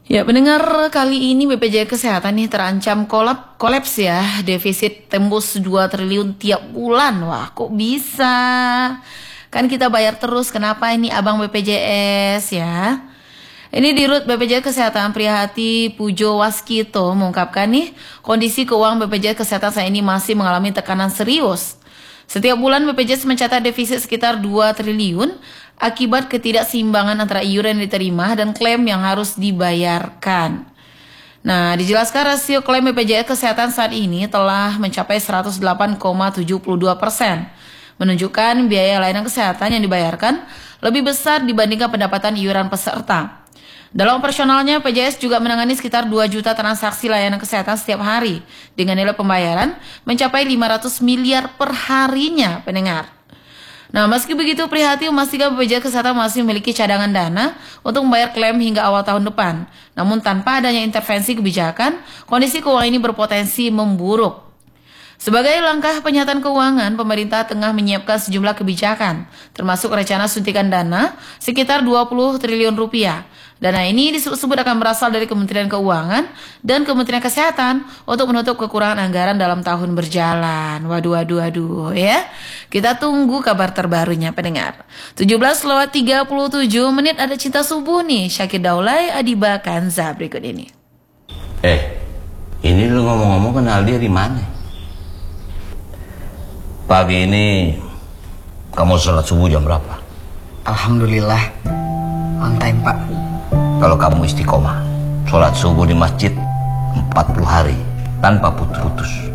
Ya, pendengar, kali ini BPJS Kesehatan nih terancam kolaps ya. Defisit tembus 2 triliun tiap bulan. Wah, kok bisa? Kan kita bayar terus, kenapa ini abang BPJS ya? Ini Dirut BPJS Kesehatan Prihati Pujo Waskito mengungkapkan nih, kondisi keuangan BPJS Kesehatan saat ini masih mengalami tekanan serius. Setiap bulan BPJS mencatat defisit sekitar 2 triliun akibat ketidakseimbangan antara iuran yang diterima dan klaim yang harus dibayarkan. Nah, dijelaskan rasio klaim BPJS Kesehatan saat ini telah mencapai 108,72%, menunjukkan biaya layanan kesehatan yang dibayarkan lebih besar dibandingkan pendapatan iuran peserta. Dalam operasionalnya, BPJS juga menangani sekitar 2 juta transaksi layanan kesehatan setiap hari dengan nilai pembayaran mencapai 500 miliar per harinya, pendengar. Nah, meski begitu, Prihati memastikan BPJS Kesehatan masih memiliki cadangan dana untuk membayar klaim hingga awal tahun depan. Namun tanpa adanya intervensi kebijakan, kondisi keuangan ini berpotensi memburuk. Sebagai langkah penyataan keuangan, pemerintah tengah menyiapkan sejumlah kebijakan, termasuk rencana suntikan dana sekitar 20 triliun rupiah. Dana ini disebut-sebut akan berasal dari Kementerian Keuangan dan Kementerian Kesehatan untuk menutup kekurangan anggaran dalam tahun berjalan. Waduh ya. Kita tunggu kabar terbarunya, pendengar. 17:37 ada Cinta Subuh nih. Syakir Daulay, Adiba Kanza berikut ini. Ini lu ngomong-ngomong kenal dia di mana? Pagi ini kamu sholat subuh jam berapa? Alhamdulillah, on time Pak. Kalau kamu istiqomah, sholat subuh di masjid 40 hari tanpa putus-putus,